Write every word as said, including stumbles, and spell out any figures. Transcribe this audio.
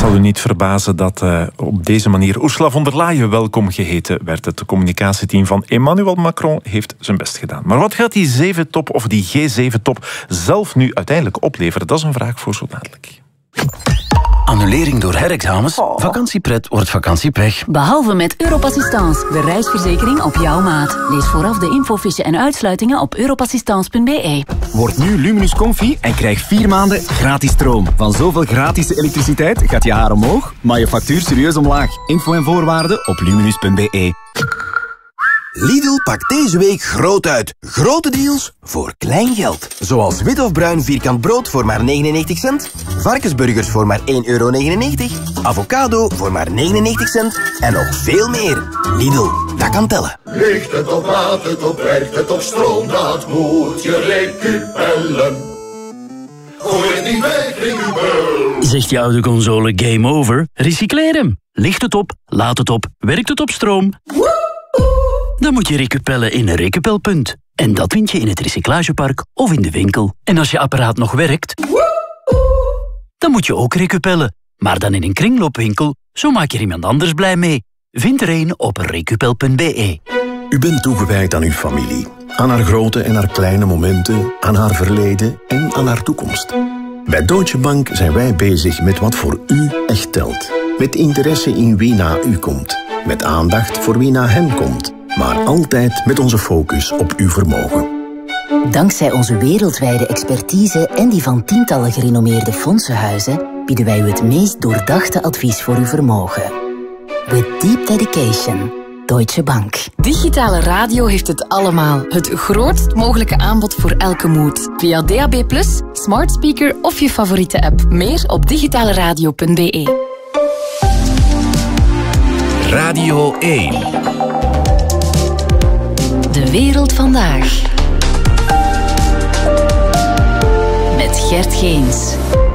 zal u niet verbazen dat uh, op deze manier Ursula von der Leyen welkom geheten werd. Het communicatieteam van Emmanuel Macron heeft zijn best gedaan. Maar wat gaat die zeven-top of die G zeven-top zelf nu uiteindelijk opleveren? Dat is een vraag voor zo dadelijk. Annulering door herexamens? Oh. Vakantiepret wordt vakantiepech. Behalve met Europassistance, de reisverzekering op jouw maat. Lees vooraf de infofiche en uitsluitingen op europassistance punt b e. Word nu Luminus Comfy en krijg vier maanden gratis stroom. Van zoveel gratis elektriciteit gaat je haar omhoog, maar je factuur serieus omlaag. Info en voorwaarden op luminus punt b e. Lidl pakt deze week groot uit. Grote deals voor klein geld. Zoals wit of bruin vierkant brood voor maar negenennegentig cent. Varkensburgers voor maar één euro negenennegentig. Avocado voor maar negenennegentig cent. En nog veel meer. Lidl, dat kan tellen. Ligt het op, laat het op, werkt het op stroom, dat moet je recupellen. Gooi het niet weg, recupel. Zegt je oude console game over? Recycleer hem. Ligt het op, laat het op, werkt het op stroom? Dan moet je recupellen in een recupelpunt. En dat vind je in het recyclagepark of in de winkel. En als je apparaat nog werkt, dan moet je ook recupellen. Maar dan in een kringloopwinkel, zo maak je er iemand anders blij mee. Vind er een op recupel punt b e. U bent toegewijd aan uw familie. Aan haar grote en haar kleine momenten, aan haar verleden en aan haar toekomst. Bij Deutsche Bank zijn wij bezig met wat voor u echt telt. Met interesse in wie na u komt. Met aandacht voor wie na hen komt. Maar altijd met onze focus op uw vermogen. Dankzij onze wereldwijde expertise en die van tientallen gerenommeerde fondsenhuizen bieden wij u het meest doordachte advies voor uw vermogen. With deep dedication. Deutsche Bank. Digitale radio heeft het allemaal. Het grootst mogelijke aanbod voor elke mood. Via D A B plus, smart speaker of je favoriete app. Meer op digitaleradio punt b e. Radio één. De wereld vandaag. Met Gert Geens.